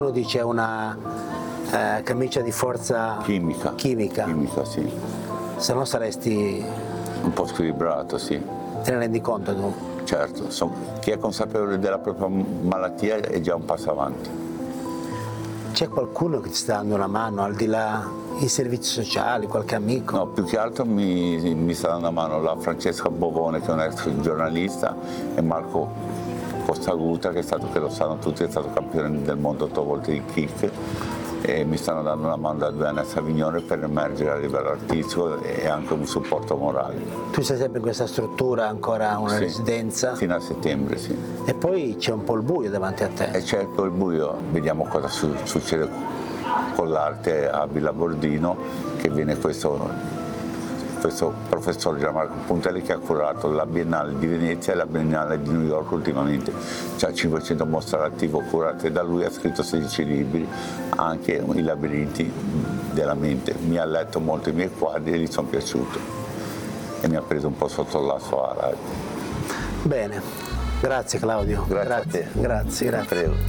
Uno dice una camicia di forza Chimica, sì. Se no saresti... Un po' squilibrato, sì. Te ne rendi conto tu? Certo, chi è consapevole della propria malattia è già un passo avanti. C'è qualcuno che ti sta dando una mano, al di là i servizi sociali, qualche amico? No, più che altro mi sta dando una mano la Francesca Bovone, che è un ex giornalista, e Marco Costaguta, che lo sanno tutti, è stato campione del mondo 8 volte di kick, e mi stanno dando una mano da 2 anni a Savignone per emergere a livello artistico e anche un supporto morale. Tu sei sempre in questa struttura, ancora una Sì, residenza? fino a settembre, sì. E poi c'è un po' il buio davanti a te. E c'è il buio, vediamo cosa succede con l'arte a Villa Bordino, che viene questo professor Gianmarco Puntelli, che ha curato la Biennale di Venezia e la Biennale di New York ultimamente. C'ha 500 mostre all'attivo curate da lui, ha scritto 16 libri, anche I labirinti della mente. Mi ha letto molto i miei quadri e gli sono piaciuti e mi ha preso un po' sotto la sua arte. Bene, grazie Claudio. Grazie a te. Grazie. Prego.